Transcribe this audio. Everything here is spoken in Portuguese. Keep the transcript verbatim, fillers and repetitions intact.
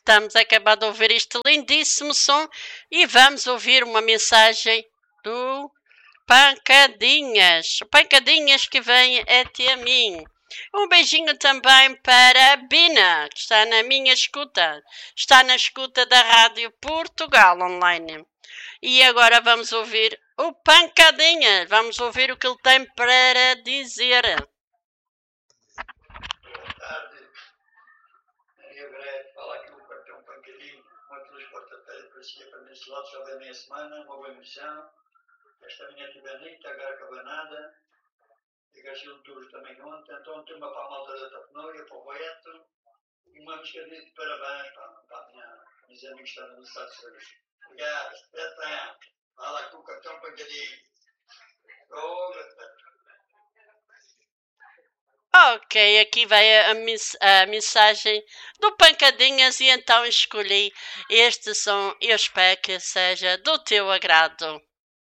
estamos a acabar de ouvir este lindíssimo som e vamos ouvir uma mensagem do Pancadinhas. Pancadinhas que vem até mim. Um beijinho também para a Bina, que está na minha escuta. Está na escuta da Rádio Portugal Online. E agora vamos ouvir o Pancadinhas. Vamos ouvir o que ele tem para dizer. Boa tarde. Maria Breve, fala aqui o cartão Pancadinho. Uma feliz quarta-feira para si, para nesse lado, já vem meia semana, uma boa emissão. Esta manhã tive a Anitta, agora Cabanada. E Garcia Tours também ontem. Então, tem uma para a malta da Tapenória, para o Beto. E uma música de parabéns para, para a minha, meus amigos que estão no Estado de Serviço. Obrigado. Beto, fala aqui o cartão Pancadinho. Oh, Beto. Ok, aqui vai a, miss- a mensagem do Pancadinhas e então escolhi este som e eu espero que seja do teu agrado.